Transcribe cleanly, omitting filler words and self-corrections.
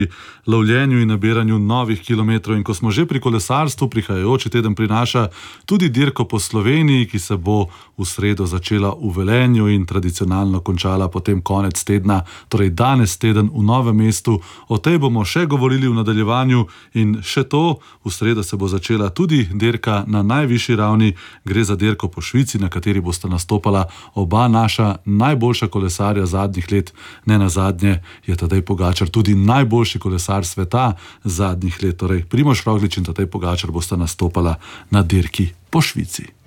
lovljenju in nabiranju novih kilometrov. In ko smo že pri kolesarstvu, prihajajoči teden prinaša tudi dirko po Sloveniji, ki se bo v sredo začela v Velenju in tradicionalno končala potem konec tedna, torej danes teden v Novem mestu. O tej bomo še govorili v nadaljevanju in še to, v sredo se bo začela tudi dirka na najvišji ravni. Gre za dirko po Švici, na kateri bosta nastopala oba naša najboljša kolesarja zadnjih let. Ne nazadnje je Tadej Pogačar tudi najboljši kolesar sveta zadnjih let. Torej Primož Roglič in Tadej Pogačar bosta nastopala na dirki po Švici.